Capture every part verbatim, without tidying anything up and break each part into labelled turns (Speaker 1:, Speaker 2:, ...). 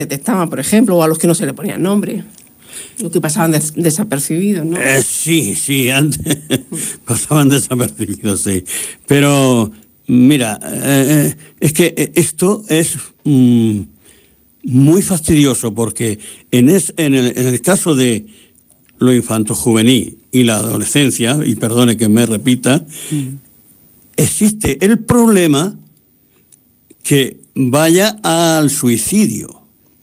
Speaker 1: detectaban, por ejemplo, o a los que no se le ponían nombre, los que pasaban des- desapercibidos, ¿no?
Speaker 2: Eh, sí, sí, antes pasaban desapercibidos, sí. Pero, mira, eh, es que esto es mm, muy fastidioso porque en, es, en, el, en el caso de lo infanto-juvenil y la adolescencia, y perdone que me repita, mm. existe el problema que vaya al suicidio.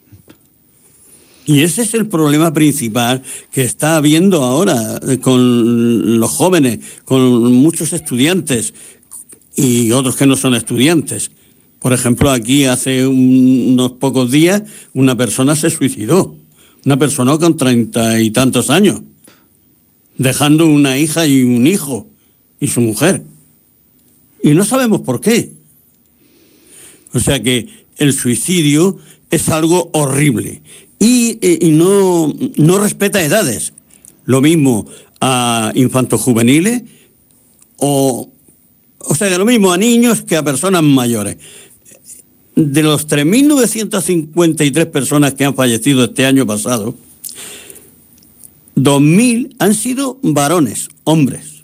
Speaker 2: Y ese es el problema principal que está habiendo ahora con los jóvenes, con muchos estudiantes y otros que no son estudiantes. Por ejemplo, aquí hace un, unos pocos días una persona se suicidó, una persona con treinta y tantos años, dejando una hija y un hijo y su mujer. Y no sabemos por qué. O sea que el suicidio es algo horrible. Y, y no, no respeta edades. Lo mismo a infantos juveniles o, o sea, lo mismo a niños que a personas mayores. De los tres mil novecientas cincuenta y tres personas que han fallecido este año pasado, dos mil han sido varones, hombres.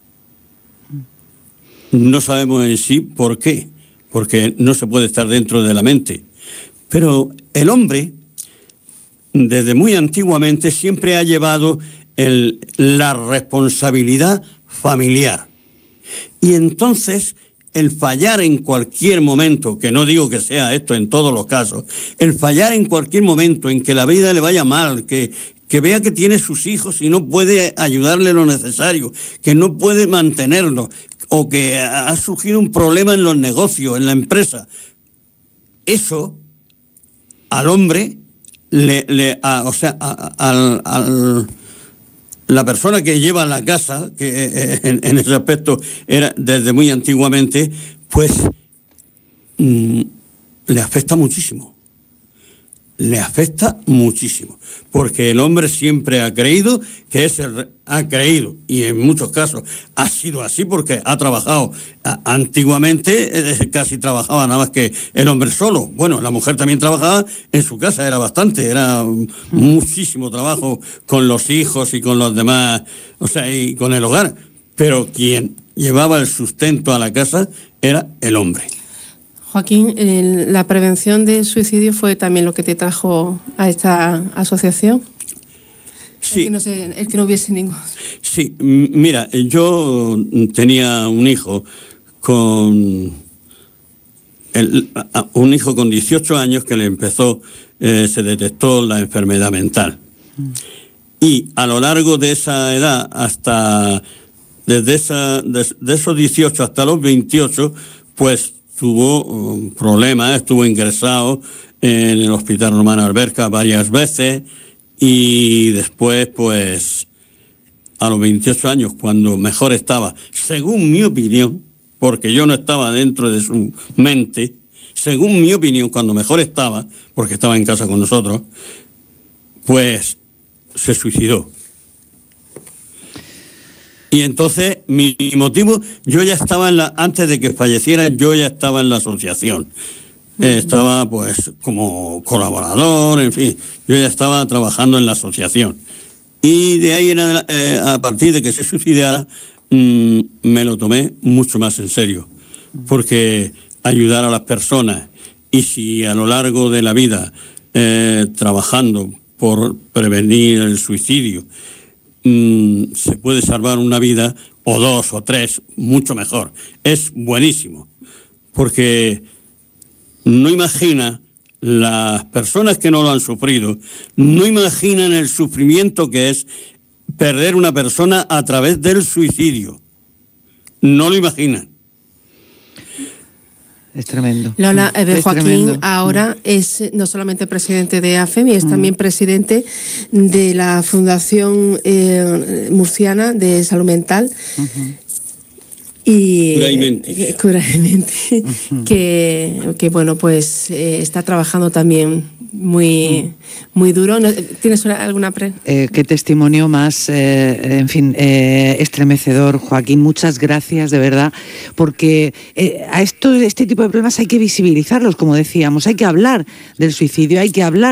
Speaker 2: No sabemos en sí por qué, porque no se puede estar dentro de la mente. Pero el hombre, desde muy antiguamente, siempre ha llevado el, la responsabilidad familiar. Y entonces, el fallar en cualquier momento, que no digo que sea esto en todos los casos, el fallar en cualquier momento en que la vida le vaya mal, que, que vea que tiene sus hijos y no puede ayudarle lo necesario, que no puede mantenerlo, o que ha surgido un problema en los negocios, en la empresa, eso al hombre Le, le, a, o sea, a la persona que lleva la casa, que eh, en, en ese aspecto era desde muy antiguamente, pues mm, le afecta muchísimo. Le afecta muchísimo. Porque el hombre siempre ha creído que es el, ha creído, y en muchos casos ha sido así porque ha trabajado. A, antiguamente eh, casi trabajaba nada más que el hombre solo. Bueno, la mujer también trabajaba en su casa, era bastante, era muchísimo trabajo con los hijos y con los demás, o sea, y con el hogar. Pero quien llevaba el sustento a la casa era el hombre.
Speaker 1: Joaquín, el, la prevención del suicidio fue también lo que te trajo a esta asociación.
Speaker 2: Sí.
Speaker 1: Es que no, sé, es que no hubiese ningún.
Speaker 2: Sí, mira, yo tenía un hijo con el, un hijo con dieciocho años que le empezó, eh, se detectó la enfermedad mental. Mm. Y a lo largo de esa edad, hasta desde esa, de, de esos dieciocho hasta los veintiocho, pues tuvo um, problemas, estuvo ingresado en el Hospital Romano Alberca varias veces y después, pues, a los veintiocho años, cuando mejor estaba, según mi opinión, porque yo no estaba dentro de su mente, según mi opinión, cuando mejor estaba, porque estaba en casa con nosotros, pues se suicidó. Y entonces, mi motivo, yo ya estaba en la, antes de que falleciera, yo ya estaba en la asociación. Eh, estaba, pues, como colaborador, en fin, yo ya estaba trabajando en la asociación. Y de ahí, en, eh, a partir de que se suicidara, mmm, me lo tomé mucho más en serio. Porque ayudar a las personas, y si a lo largo de la vida, eh, trabajando por prevenir el suicidio, Mm, se puede salvar una vida, o dos o tres, mucho mejor. Es buenísimo, porque no imagina, las personas que no lo han sufrido, no imaginan el sufrimiento que es perder una persona a través del suicidio. No lo imaginan.
Speaker 3: Es tremendo.
Speaker 1: Lola, eh,
Speaker 3: es
Speaker 1: Joaquín
Speaker 3: tremendo.
Speaker 1: ahora es no solamente presidente de AFEMI, es mm. también presidente de la Fundación eh, Murciana de Salud Mental. Uh-huh. Y
Speaker 2: Curaimente.
Speaker 1: Curaimente, uh-huh. que, que bueno, pues eh, está trabajando también muy, muy duro. ¿Tienes alguna pre?
Speaker 3: Eh, qué testimonio más, eh, en fin, eh, estremecedor, Joaquín. Muchas gracias, de verdad, porque eh, a esto, este tipo de problemas hay que visibilizarlos, como decíamos, hay que hablar del suicidio, hay que hablar